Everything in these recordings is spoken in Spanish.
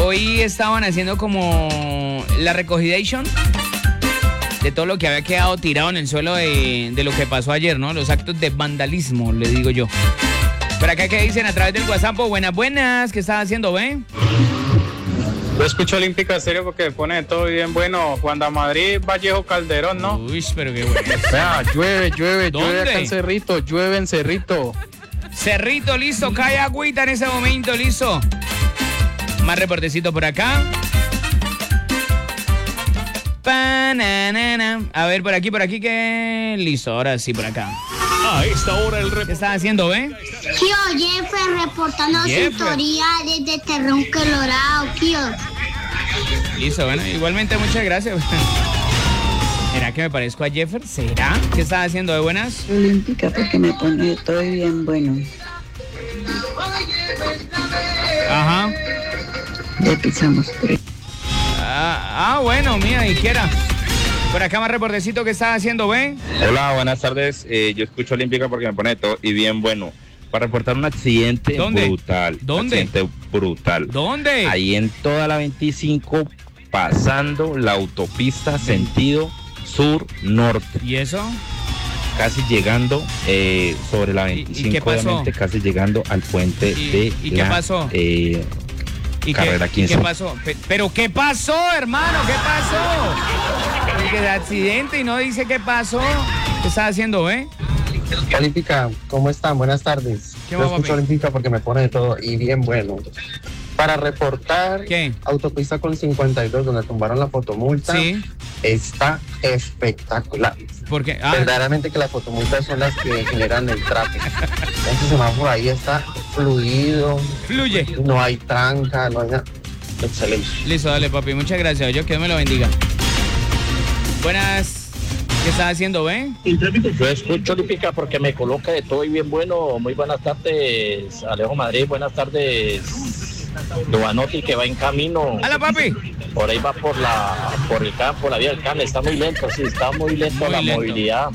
hoy estaban haciendo como la recogidation de todo lo que había quedado tirado en el suelo de lo que pasó ayer, ¿no? Los actos de vandalismo, le digo yo. Por acá, ¿qué dicen a través del WhatsApp? Buenas, ¿qué estás haciendo, ve? Yo escucho Olímpica Estéreo porque me pone todo bien bueno. Cuando a Madrid, Vallejo, Calderón, ¿no? Uy, pero qué bueno. Vea, llueve ¿Dónde? acá en Cerrito, llueve en Cerrito. Cerrito, listo, cae agüita en ese momento, listo. Más reportecito por acá. Pananana. A ver, por aquí, que... Listo, ahora sí, por acá. A esta hora el ¿Qué estás haciendo, ve? Tío Jeffer reportando sintonía desde Terrón Colorado, tío. Listo, bueno, igualmente muchas gracias. ¿Será que me parezco a Jeffer? ¿Será? ¿Qué estás haciendo de buenas? Olímpica porque me pone todo bien bueno. Ajá. Ya pisamos. Bueno, mira, y quiera. Por acá más reportecito que estás haciendo, ¿ven? Hola, buenas tardes. Yo escucho Olímpica porque me pone todo y bien bueno. Para reportar un accidente brutal. ¿Dónde? Accidente brutal. ¿Dónde? Ahí en toda la 25, pasando la autopista sentido sur-norte. ¿Y eso? Casi llegando sobre la 25, ¿Y qué pasó? obviamente, casi llegando al puente de ¿Y qué pasó? Carrera 15. ¿Qué pasó? ¿Pero qué pasó, hermano? ¿Qué pasó? Porque de accidente y no dice qué pasó. ¿Qué estás haciendo, Olímpica, ¿cómo están? Buenas tardes. ¿Qué Yo va, escucho papi? Olímpica porque me pone de todo y bien bueno. Para reportar, ¿Qué? autopista con 52 donde tumbaron la fotomulta, Sí. está espectacular. Porque Verdaderamente que las fotomultas son las que generan el tráfico. Ese semáforo ahí está fluido, fluye. no hay tranca, no hay nada. Excelente. Listo, dale, papi. Muchas gracias. Yo que Dios me lo bendiga. Buenas. ¿Qué estás haciendo, Yo escucho Olímpica porque me coloca de todo y bien bueno. Muy buenas tardes, Alejo Madrid. Buenas tardes, Giovanotti, que va en camino. ¡Hala, papi! Por ahí va por el campo, la vía del Can. Está muy lento, sí, está muy lento la movilidad.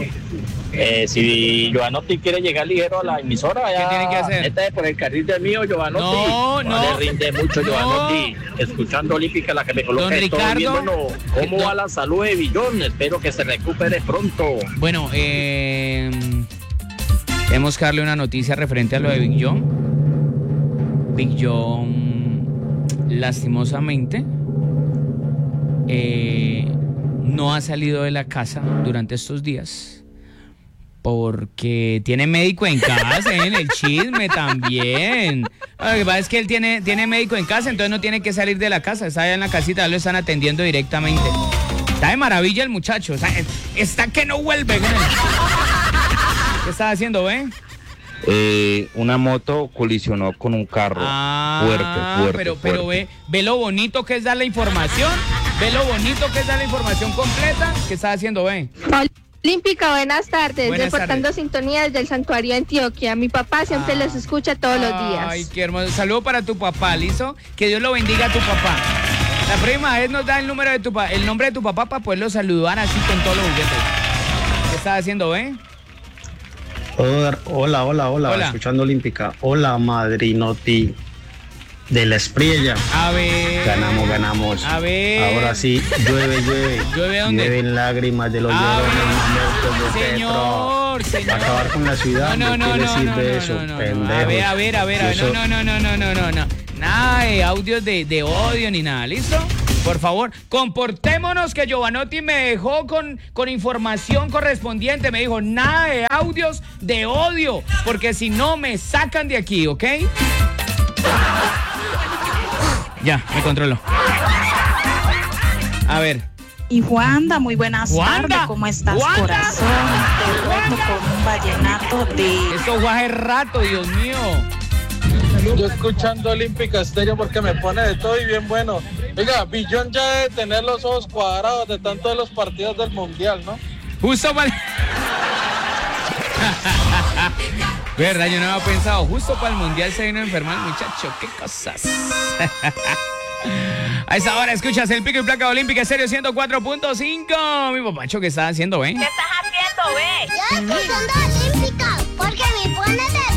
Si Giovanotti quiere llegar ligero a la emisora, ¿Qué tiene que hacer? Métase por el carril del mío, Giovanotti. No. le rinde mucho, Giovanotti. Escuchando Olímpica, la que me coloca Don de todo bien Ricardo. bueno. ¿Cómo va la salud de Billón? Espero que se recupere pronto. Bueno, tenemos que darle una noticia referente a lo de Big John. Big John, lastimosamente, no ha salido de la casa durante estos días porque tiene médico en casa, en el chisme también. Lo que pasa es que él tiene médico en casa, entonces no tiene que salir de la casa, está allá en la casita, lo están atendiendo directamente. Está de maravilla el muchacho, está que no vuelve. ¿Qué estás haciendo, Una moto colisionó con un carro. Fuerte. Pero ve lo bonito que es dar la información. Ve lo bonito que es dar la información completa. ¿Qué estás haciendo, Olímpica, buenas tardes. Buenas Reportando tardes. sintonía desde el Santuario de Antioquia. Mi papá siempre los escucha todos los días. Ay, qué hermoso. Saludo para tu papá, ¿listo? Que Dios lo bendiga a tu papá. La próxima vez nos da el nombre de tu papá para poderlo saludar así con todos los juguetes. ¿Qué estás haciendo, Hola, escuchando Olímpica. Hola, Madrinotti de la Espriella. A ver. Ganamos. A ver. Ahora sí, llueve. ¿Llueve dónde? Llueven lágrimas de los A llorones muertos de Señor. Acabar con la ciudad. No. ¿Qué le sirve eso, pendejos? A ver. Eso- No. Nada de audios de odio ni nada, ¿listo? Por favor, comportémonos, que Giovanotti me dejó con información correspondiente. Me dijo, nada de audios de odio, porque si no me sacan de aquí, ¿ok? Ya, me controlo. A ver. Y Juanda, muy buenas Juanda, tardes, ¿cómo estás, Juanda, corazón? Te vuelvo con un vallenato de... Esto fue hace rato, Dios mío. Yo escuchando Olímpica Estéreo porque me pone de todo y bien bueno. Oiga, Billón ya debe tener los ojos cuadrados de tanto de los partidos del Mundial, ¿no? Justo para... Verdad, yo no había pensado. Justo para el Mundial se vino a enfermar el muchacho. ¿Qué cosas? A esa hora escuchas el Pico y Placa Olímpica Estéreo 104.5. Mi papacho, ¿qué estás haciendo, ¿Qué estás haciendo, Yo escuchando Olímpica porque me pone de